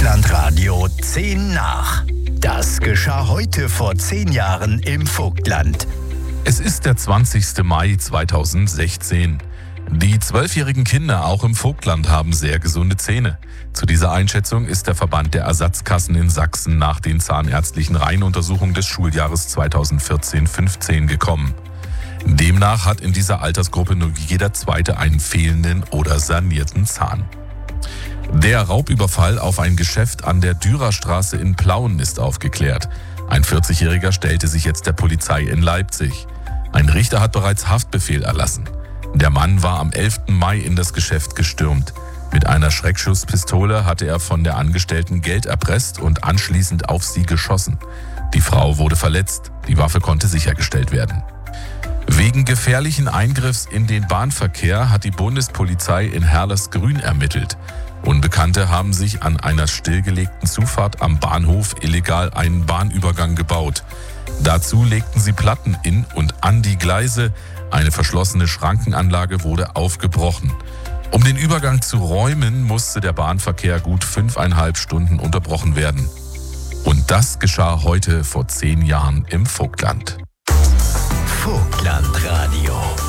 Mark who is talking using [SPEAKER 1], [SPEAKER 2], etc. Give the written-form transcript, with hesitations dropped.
[SPEAKER 1] Vogtlandradio 10 nach. Das geschah heute vor 10 Jahren im Vogtland.
[SPEAKER 2] Es ist der 20. Mai 2016. Die 12-jährigen Kinder auch im Vogtland haben sehr gesunde Zähne. Zu dieser Einschätzung ist der Verband der Ersatzkassen in Sachsen nach den zahnärztlichen Reihenuntersuchungen des Schuljahres 2014-15 gekommen. Demnach hat in dieser Altersgruppe nur jeder Zweite einen fehlenden oder sanierten Zahn. Der Raubüberfall auf ein Geschäft an der Dürerstraße in Plauen ist aufgeklärt. Ein 40-Jähriger stellte sich jetzt der Polizei in Leipzig. Ein Richter hat bereits Haftbefehl erlassen. Der Mann war am 11. Mai in das Geschäft gestürmt. Mit einer Schreckschusspistole hatte er von der Angestellten Geld erpresst und anschließend auf sie geschossen. Die Frau wurde verletzt, die Waffe konnte sichergestellt werden. Wegen gefährlichen Eingriffs in den Bahnverkehr hat die Bundespolizei in Herlersgrün ermittelt. Unbekannte haben sich an einer stillgelegten Zufahrt am Bahnhof illegal einen Bahnübergang gebaut. Dazu legten sie Platten in und an die Gleise. Eine verschlossene Schrankenanlage wurde aufgebrochen. Um den Übergang zu räumen, musste der Bahnverkehr gut 5,5 Stunden unterbrochen werden. Und das geschah heute vor 10 Jahren im Vogtland.
[SPEAKER 1] Vogtlandradio.